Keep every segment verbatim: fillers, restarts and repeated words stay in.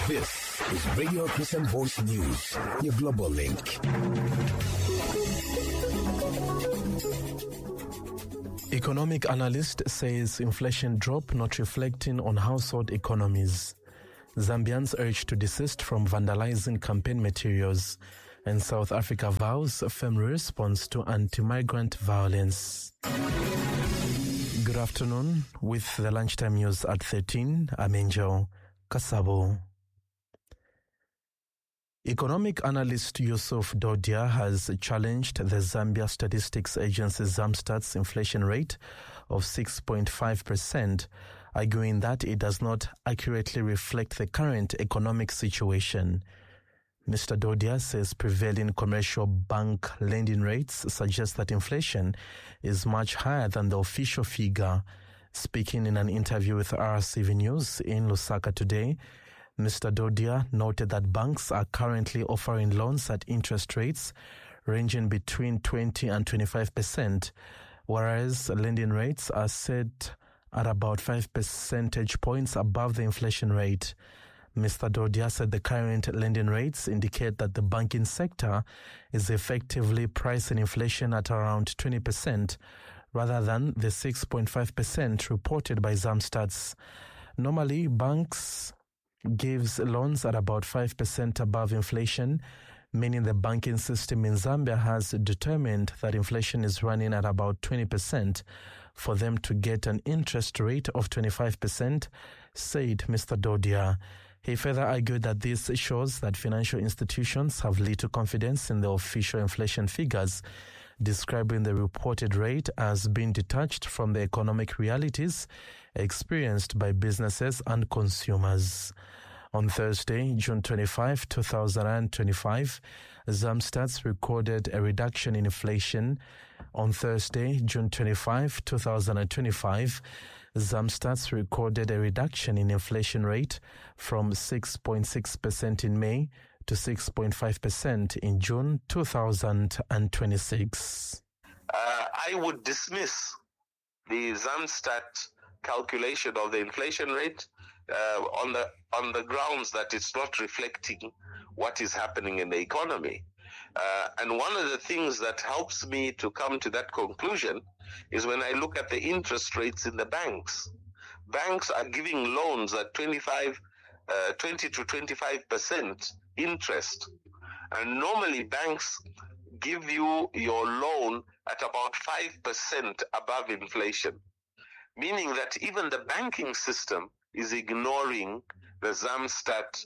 This is Radio Christian Voice News, your global link. Economic analyst says inflation drop not reflecting on household economies. Zambians urged to desist from vandalizing campaign materials. And South Africa vows a firm response to anti-migrant violence. Good afternoon. With the lunchtime news at thirteen, I'm Angel Kasabo. Economic analyst Yusuf Dodia has challenged the Zambia Statistics Agency Zamstats inflation rate of six point five percent, arguing that it does not accurately reflect the current economic situation. Mister Dodia says prevailing commercial bank lending rates suggest that inflation is much higher than the official figure. Speaking in an interview with R C V News in Lusaka today, Mister Dodia noted that banks are currently offering loans at interest rates ranging between twenty and twenty-five percent, whereas lending rates are set at about five percentage points above the inflation rate. Mister Dodia said the current lending rates indicate that the banking sector is effectively pricing inflation at around twenty percent rather than the six point five percent reported by Zamstats. Normally, banks gives loans at about five percent above inflation, meaning the banking system in Zambia has determined that inflation is running at about twenty percent for them to get an interest rate of twenty-five percent, said Mister Dodia. He further argued that this shows that financial institutions have little confidence in the official inflation figures, describing the reported rate as being detached from the economic realities experienced by businesses and consumers. On Thursday, June twenty-fifth, twenty twenty-five, Zamstats recorded a reduction in inflation. On Thursday, June twenty-fifth, twenty twenty-five, Zamstats recorded a reduction in inflation rate from six point six percent in May to six point five percent in June two thousand twenty-six. Uh, I would dismiss the Zamstat calculation of the inflation rate uh, on the on the grounds that it's not reflecting what is happening in the economy. Uh, and one of the things that helps me to come to that conclusion is when I look at the interest rates in the banks. Banks are giving loans at twenty-five, uh, twenty to twenty-five percent interest. And normally banks give you your loan at about five percent above inflation, meaning that even the banking system is ignoring the Zamstat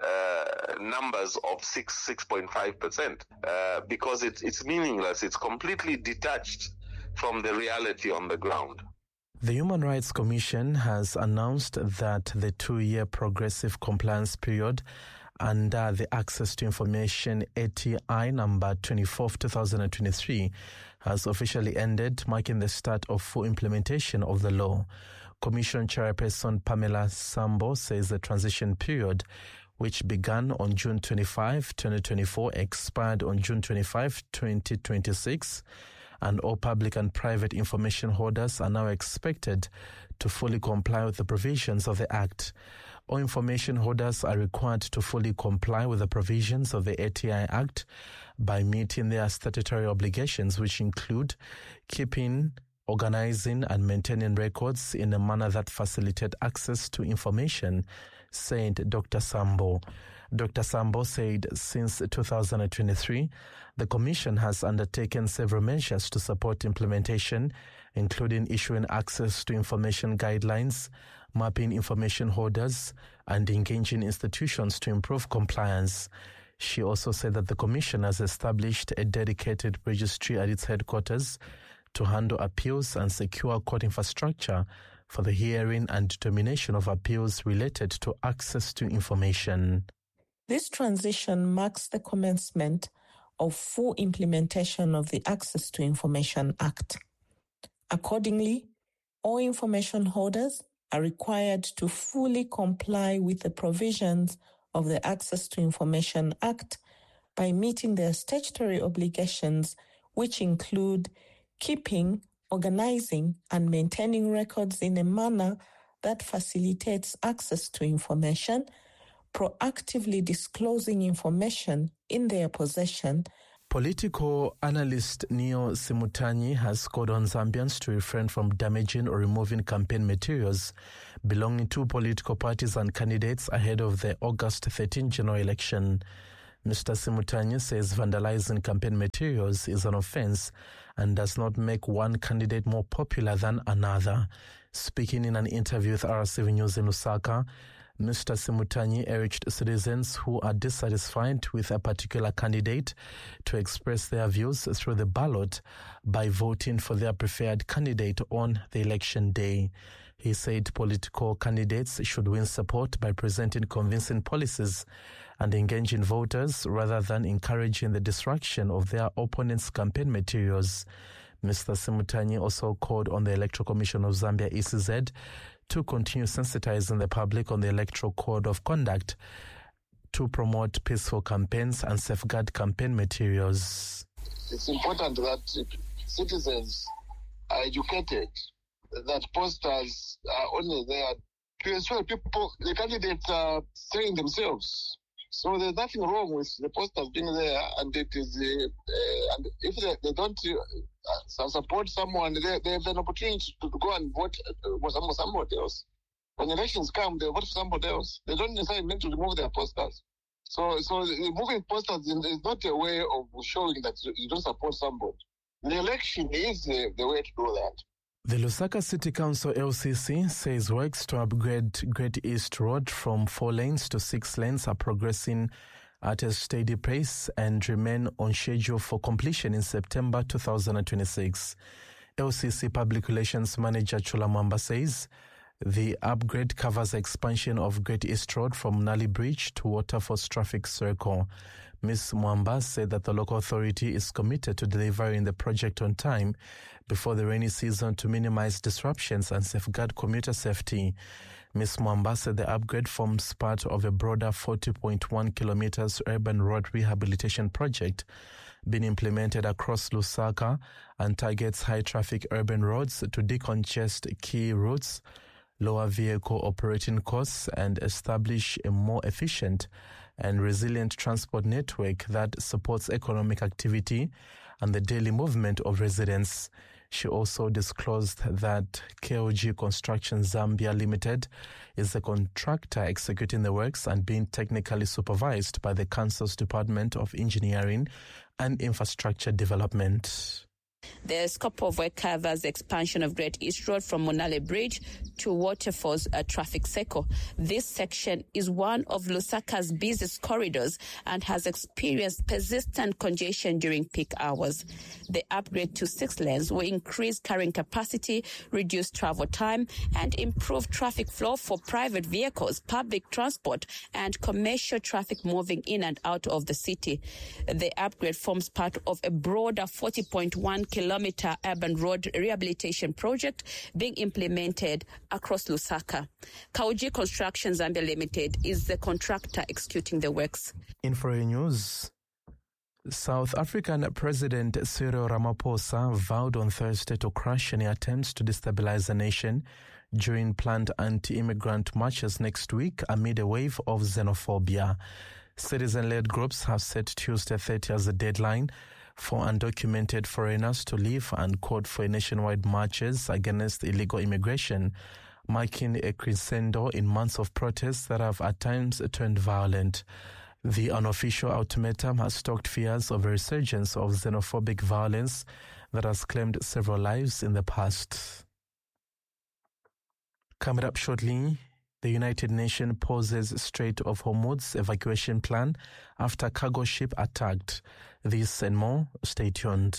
uh, numbers of six, six point five percent uh, because it, it's meaningless. It's completely detached from the reality on the ground. The Human Rights Commission has announced that the two-year progressive compliance period under the Access to Information A T I number twenty-fourth, twenty twenty-three has officially ended, marking the start of full implementation of the law. Commission Chairperson Pamela Sambo says the transition period, which began on June twenty-fifth, twenty twenty-four, expired on June twenty-fifth, twenty twenty-six, and all public and private information holders are now expected to fully comply with the provisions of the Act. All information holders are required to fully comply with the provisions of the A T I Act by meeting their statutory obligations, which include keeping, organizing and maintaining records in a manner that facilitate access to information, said Doctor Sambo. Doctor Sambo said since two thousand twenty-three, the Commission has undertaken several measures to support implementation, including issuing access to information guidelines, mapping information holders, and engaging institutions to improve compliance. She also said that the Commission has established a dedicated registry at its headquarters to handle appeals and secure court infrastructure for the hearing and determination of appeals related to access to information. This transition marks the commencement of full implementation of the Access to Information Act. Accordingly, all information holders are required to fully comply with the provisions of the Access to Information Act by meeting their statutory obligations, which include keeping, organizing, and maintaining records in a manner that facilitates access to information, proactively disclosing information in their possession. Political analyst Neo Simutanyi has called on Zambians to refrain from damaging or removing campaign materials belonging to political parties and candidates ahead of the August thirteenth general election. Mister Simutanyi says vandalizing campaign materials is an offense and does not make one candidate more popular than another. Speaking in an interview with R C V News in Lusaka, Mister Simutanyi urged citizens who are dissatisfied with a particular candidate to express their views through the ballot by voting for their preferred candidate on the election day. He said political candidates should win support by presenting convincing policies and engaging voters rather than encouraging the destruction of their opponents' campaign materials. Mister Simutanyi also called on the Electoral Commission of Zambia, E C Z, to continue sensitizing the public on the Electoral Code of Conduct to promote peaceful campaigns and safeguard campaign materials. It's important that citizens are educated, that posters are only there to ensure people, the candidates are saying themselves. So there's nothing wrong with the posters being there, and it is, uh, uh, and if they, they don't uh, support someone, they, they have an opportunity to, to go and vote for some, somebody else. When elections come, they vote for somebody else. They don't necessarily need to remove their posters. So, so removing posters is not a way of showing that you don't support somebody. The election is the, the way to do that. The Lusaka City Council L C C says works to upgrade Great East Road from four lanes to six lanes are progressing at a steady pace and remain on schedule for completion in September two thousand twenty-six. L C C Public Relations Manager Chula Mwamba says the upgrade covers expansion of Great East Road from Nali Bridge to Waterfalls Traffic Circle. Miz Mwamba said that the local authority is committed to delivering the project on time before the rainy season to minimize disruptions and safeguard commuter safety. Miz Mwamba said the upgrade forms part of a broader forty point one kilometers urban road rehabilitation project being implemented across Lusaka and targets high-traffic urban roads to decongest key routes, lower vehicle operating costs, and establish a more efficient and resilient transport network that supports economic activity and the daily movement of residents. She also disclosed that K O G Construction Zambia Limited is the contractor executing the works and being technically supervised by the Council's Department of Engineering and Infrastructure Development. The scope of work covers the expansion of Great East Road from Monale Bridge to Waterfalls uh, Traffic Circle. This section is one of Lusaka's busiest corridors and has experienced persistent congestion during peak hours. The upgrade to six lanes will increase carrying capacity, reduce travel time, and improve traffic flow for private vehicles, public transport, and commercial traffic moving in and out of the city. The upgrade forms part of a broader forty point one kilometer urban road rehabilitation project being implemented across Lusaka. K O G Construction Zambia Limited is the contractor executing the works. In foreign news, South African President Cyril Ramaphosa vowed on Thursday to crush any attempts to destabilize the nation during planned anti-immigrant marches next week amid a wave of xenophobia. Citizen-led groups have set Tuesday thirtieth as the deadline for undocumented foreigners to leave and called for nationwide marches against illegal immigration, marking a crescendo in months of protests that have at times turned violent. The unofficial ultimatum has stoked fears of a resurgence of xenophobic violence that has claimed several lives in the past. Coming up shortly, the United Nations pauses Strait of Hormuz evacuation plan after cargo ship attacked. This and more, stay tuned.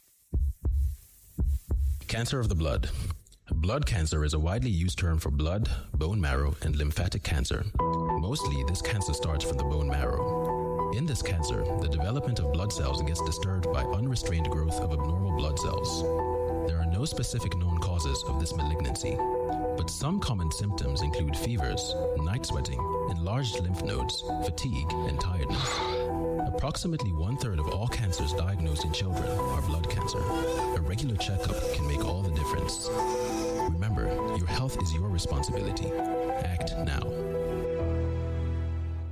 Cancer of the blood. Blood cancer is a widely used term for blood, bone marrow, and lymphatic cancer. Mostly, this cancer starts from the bone marrow. In this cancer, the development of blood cells gets disturbed by unrestrained growth of abnormal blood cells. There are no specific known causes of this malignancy, but some common symptoms include fevers, night sweating, enlarged lymph nodes, fatigue, and tiredness. Approximately one-third of all cancers diagnosed in children are blood cancer. A regular checkup can make all the difference. Remember, your health is your responsibility. Act now.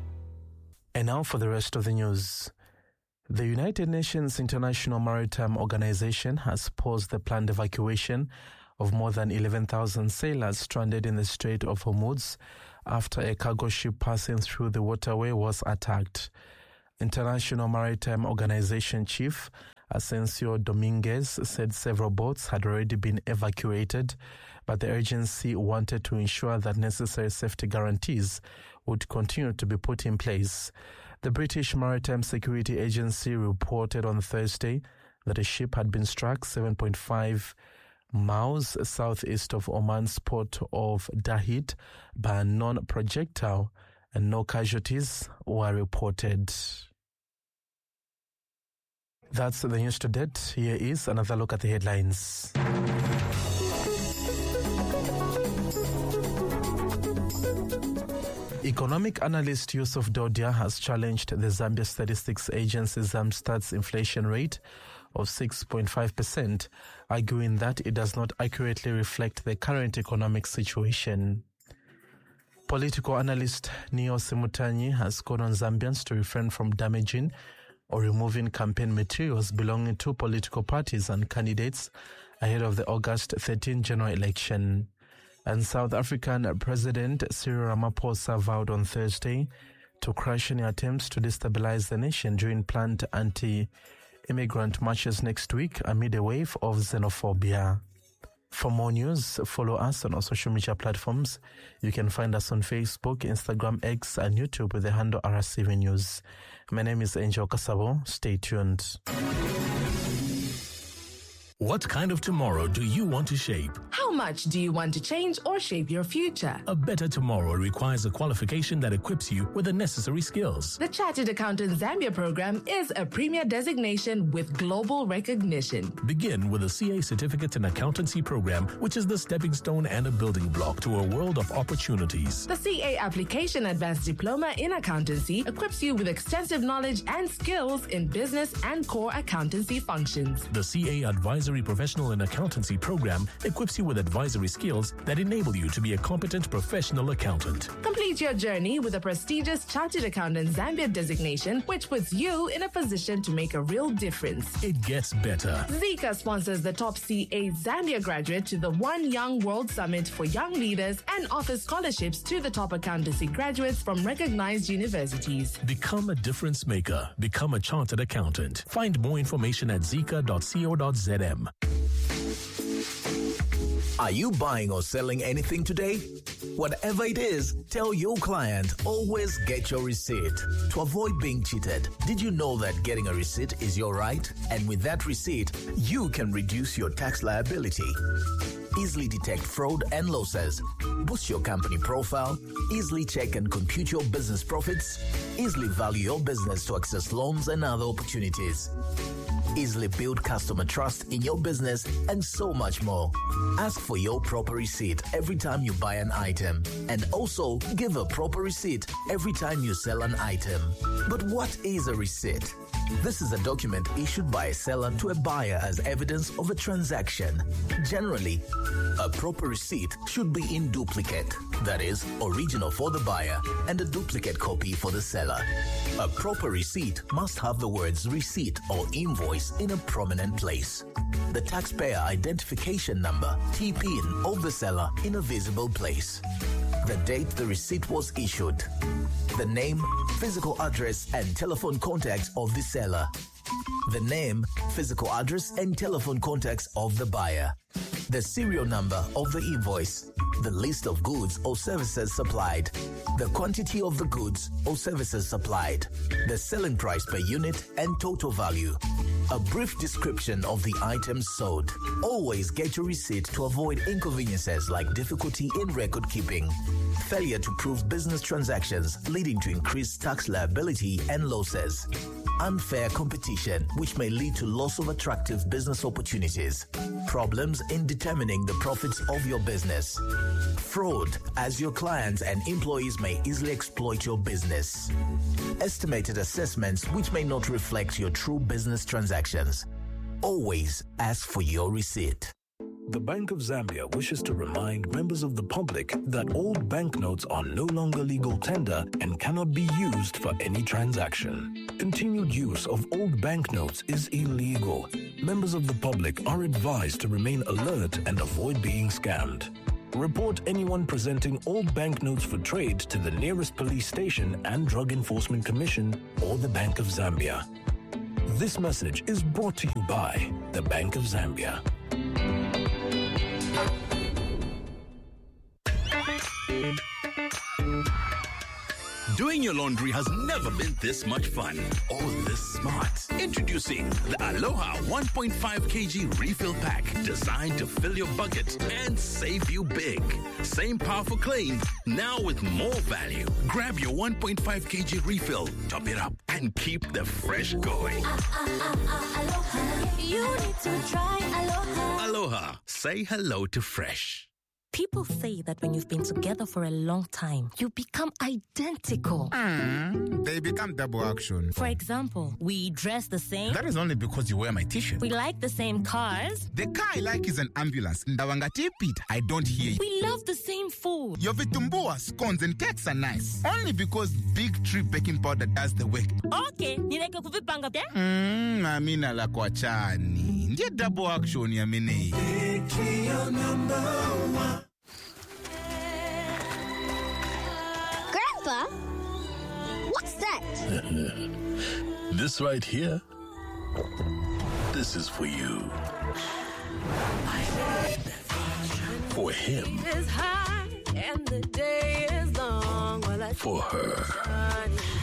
And now for the rest of the news. The United Nations International Maritime Organization has paused the planned evacuation of more than eleven thousand sailors stranded in the Strait of Hormuz after a cargo ship passing through the waterway was attacked. International Maritime Organization Chief Asensio Dominguez said several boats had already been evacuated, but the agency wanted to ensure that necessary safety guarantees would continue to be put in place. The British Maritime Security Agency reported on Thursday that a ship had been struck seven point five miles southeast of Oman's port of Dahit by a non-projectile, and no casualties were reported. That's the news to date. Here is another look at the headlines. Economic analyst Yusuf Dodia has challenged the Zambia Statistics Agency ZAMSTAT's inflation rate of six point five percent, arguing that it does not accurately reflect the current economic situation. Political analyst Neo Simutanyi has called on Zambians to refrain from damaging or removing campaign materials belonging to political parties and candidates ahead of the August thirteenth general election. And South African President Cyril Ramaphosa vowed on Thursday to crush any attempts to destabilize the nation during planned anti-immigrant marches next week amid a wave of xenophobia. For more news, follow us on our social media platforms. You can find us on Facebook, Instagram, X, and YouTube with the handle R S C V News. My name is Angel Kasabo. Stay tuned. What kind of tomorrow do you want to shape? How much do you want to change or shape your future? A better tomorrow requires a qualification that equips you with the necessary skills. The Chartered Accountant Zambia program is a premier designation with global recognition. Begin with a C A Certificate in Accountancy program, which is the stepping stone and a building block to a world of opportunities. The C A Application Advanced Diploma in Accountancy equips you with extensive knowledge and skills in business and core accountancy functions. The C A Advisory Professional in Accountancy program equips you with advisory skills that enable you to be a competent professional accountant. Complete your journey with a prestigious Chartered Accountant Zambia designation, which puts you in a position to make a real difference. It gets better. Zika sponsors the top C A Zambia graduate to the One Young World Summit for Young Leaders and offers scholarships to the top accountancy graduates from recognized universities. Become a difference maker. Become a chartered accountant. Find more information at zika dot co dot z m. Are you buying or selling anything today? Whatever it is, tell your client, always get your receipt. To avoid being cheated, did you know that getting a receipt is your right? And with that receipt, you can reduce your tax liability. Easily detect fraud and losses, boost your company profile, easily check and compute your business profits, easily value your business to access loans and other opportunities, easily build customer trust in your business, and so much more. Ask for your proper receipt every time you buy an item, and also give a proper receipt every time you sell an item. But what is a receipt? This is a document issued by a seller to a buyer as evidence of a transaction. Generally, a proper receipt should be in duplicate, that is, original for the buyer and a duplicate copy for the seller. A proper receipt must have the words receipt or invoice in a prominent place. The taxpayer identification number, T P I N, of the seller in a visible place. The date the receipt was issued. The name, physical address, and telephone contacts of the seller. The name, physical address, and telephone contacts of the buyer. The serial number of the invoice. The list of goods or services supplied. The quantity of the goods or services supplied. The selling price per unit and total value. A brief description of the items sold. Always get your receipt to avoid inconveniences like difficulty in record keeping, failure to prove business transactions leading to increased tax liability and losses, unfair competition which may lead to loss of attractive business opportunities, problems in determining the profits of your business, fraud as your clients and employees may easily exploit your business, estimated assessments which may not reflect your true business transactions. Always ask for your receipt. The Bank of Zambia wishes to remind members of the public that old banknotes are no longer legal tender and cannot be used for any transaction. Continued use of old banknotes is illegal. Members of the public are advised to remain alert and avoid being scammed. Report anyone presenting old banknotes for trade to the nearest police station and Drug Enforcement Commission or the Bank of Zambia. This message is brought to you by the Bank of Zambia. Doing your laundry has never been this much fun or this smart. Introducing the Aloha one point five kilogram refill pack, designed to fill your bucket and save you big. Same powerful clean, now with more value. Grab your one point five kilogram refill, top it up, and keep the fresh going. Uh, uh, uh, uh, aloha. You need to try Aloha. Aloha. Say hello to fresh. People say that when you've been together for a long time, you become identical. Mm, they become double action. For example, we dress the same. That is only because you wear my t-shirt. We like the same cars. The car I like is an ambulance. I don't hear you. We love the same food. Your vitumbua, scones, and cakes are nice. Only because Big Tree baking powder does the work. Okay, nileke kuvipanga pia? Mm, amina la kwachani. Ndiye double action ya mine. Big Tree, your number one. Grandpa, what's that? This right here, this is for you. For him. And the day is long. For her.